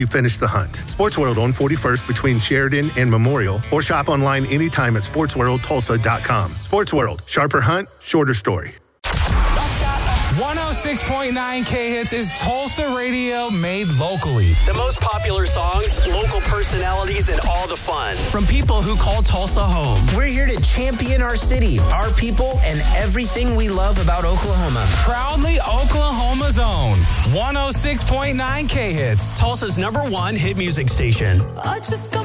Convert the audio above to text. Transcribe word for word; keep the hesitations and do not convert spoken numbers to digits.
you finish the hunt. Sports World on forty-first between Sheridan and Memorial, or shop online anytime at sports world tulsa dot com. Sports World, sharper hunt, shorter story. one oh six point nine K-Hits is Tulsa radio made locally. The most popular songs, local personalities, and all the fun. From people who call Tulsa home. We're here to champion our city, our people, and everything we love about Oklahoma. Proudly Oklahoma's own one oh six point nine K-Hits. Tulsa's number one hit music station. I just